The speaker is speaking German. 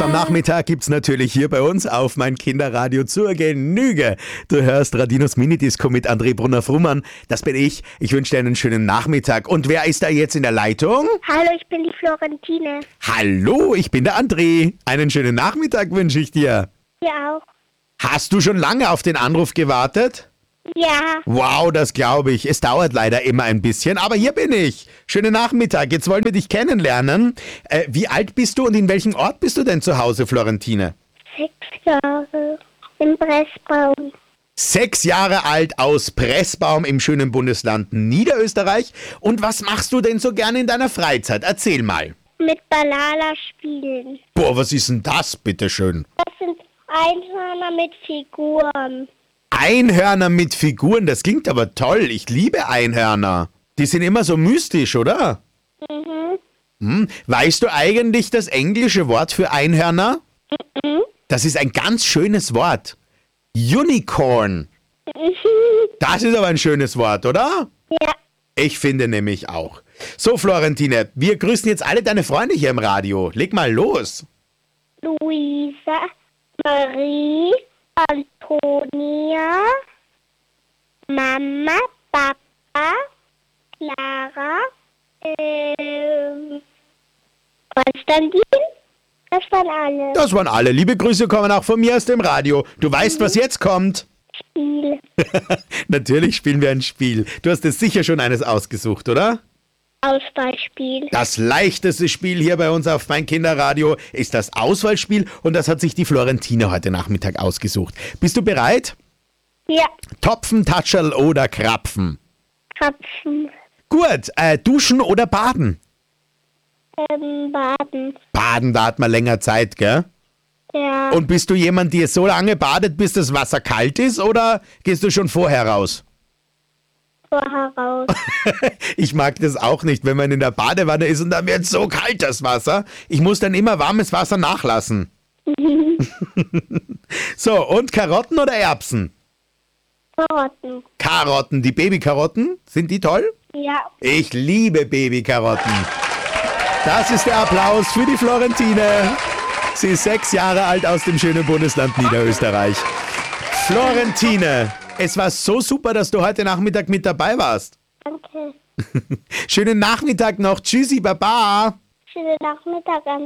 am Nachmittag gibt's natürlich hier bei uns auf mein Kinderradio zur Genüge. Du hörst Radinos Minidisco mit André Brunner-Frumann. Das bin ich. Ich wünsche dir einen schönen Nachmittag. Und wer ist da jetzt in der Leitung? Hallo, ich bin die Florentine. Hallo, ich bin der André. Einen schönen Nachmittag wünsche ich dir. Ja auch. Hast du schon lange auf den Anruf gewartet? Ja, Wow, das glaube ich. Es dauert leider immer ein bisschen, aber hier bin ich. Schönen Nachmittag. Jetzt wollen wir dich kennenlernen. Wie alt bist du und in welchem Ort bist du denn zu Hause, Florentine? 6 Jahre im Pressbaum. 6 Jahre alt aus Pressbaum im schönen Bundesland Niederösterreich. Und was machst du denn so gerne in deiner Freizeit? Erzähl mal. Mit Balala spielen. Boah, was ist denn das, bitteschön? Das sind Einhörner mit Figuren. Einhörner mit Figuren, das klingt aber toll. Ich liebe Einhörner. Die sind immer so mystisch, oder? Weißt du eigentlich das englische Wort für Einhörner? Das ist ein ganz schönes Wort. Unicorn. Das ist aber ein schönes Wort, oder? Ja, Ich finde nämlich auch. So, Florentine, wir grüßen jetzt alle deine Freunde hier im Radio. Leg mal los. Luisa, Marie, Antonia, Mama, Papa, Clara, Konstantin. Das waren alle. Das waren alle. Liebe Grüße kommen auch von mir aus dem Radio. Du weißt, was jetzt kommt. Spiel. Natürlich spielen wir ein Spiel. Du hast jetzt sicher schon eines ausgesucht, oder? Auswahlspiel. Das leichteste Spiel hier bei uns auf mein Kinderradio ist das Auswahlspiel und das hat sich die Florentine heute Nachmittag ausgesucht. Bist du bereit? Ja, Topfen, Tatscherl oder Krapfen? Krapfen. Gut, duschen oder baden? Baden. Baden, da hat man länger Zeit, gell? Ja, Und bist du jemand, der so lange badet, bis das Wasser kalt ist oder gehst du schon vorher raus? vorher raus. Ich mag das auch nicht, wenn man in der Badewanne ist und dann wird so kalt das Wasser. Ich muss dann immer warmes Wasser nachlassen. So, und Karotten oder Erbsen? Karotten. Karotten, die Babykarotten, sind die toll? Ja, Ich liebe Babykarotten. Das ist der Applaus für die Florentine. Sie ist 6 Jahre alt aus dem schönen Bundesland Niederösterreich. Florentine, es war so super, dass du heute Nachmittag mit dabei warst. danke. Schönen Nachmittag noch. Tschüssi, Baba. Schönen Nachmittag an